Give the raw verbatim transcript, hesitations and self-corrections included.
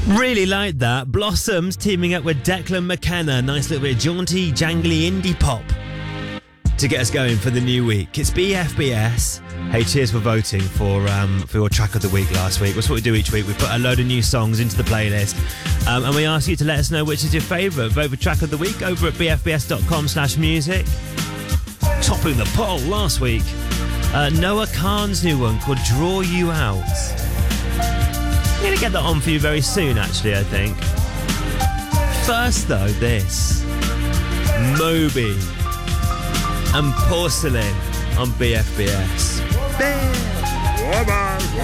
Really like that. Blossoms teaming up with Declan McKenna. Nice little bit of jaunty, jangly indie pop to get us going for the new week. It's B F B S. Hey, cheers for voting for um, for your track of the week last week. That's what we do each week. We put a load of new songs into the playlist um, and we ask you to let us know which is your favourite. Vote for track of the week over at b f b s dot com slash music. Topping the poll last week, uh, Noah Kahan's new one called Draw You Out. I'm going to get that on for you very soon, actually, I think. First, though, this. Moby and Porcelain on B F B S. Woman, woman.